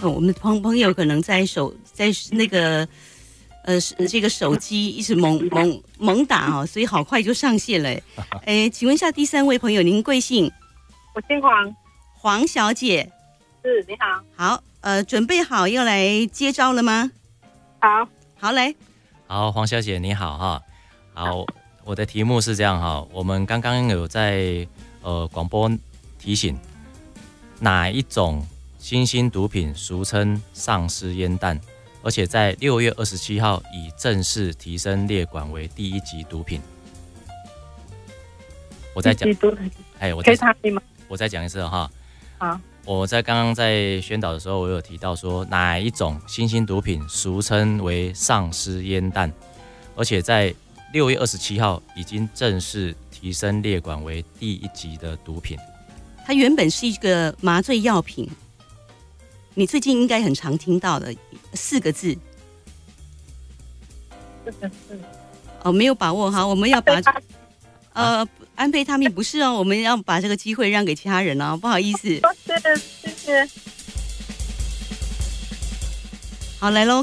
我们的朋友可能在那个这个手机一直猛打所以好快就上线了。请问一下第3位朋友，您贵姓？ 我姓黄。 黄小姐。 是，你好。 好，准备好要来接招了吗？好，来。 好，黄小姐你好哈。好，我的题目是这样哈，我们刚刚有在广播提醒，哪一种新兴毒品俗称丧尸烟弹，而且在6月27号已正式提升列管为第1级毒品。我再讲，我再讲一次哈。 好， 我在刚刚在宣导的时候，我有提到说哪一种新兴毒品俗称为丧尸烟弹，而且在6月27号已经正式提升列管为第1级的毒品。 它原本是一个麻醉药品，你最近应该很常听到的4个字。 4个字。 没有把握哈，我们要把安非他命不是我们要把这个机会让给其他人不好意思。 谢谢。 好，来喽，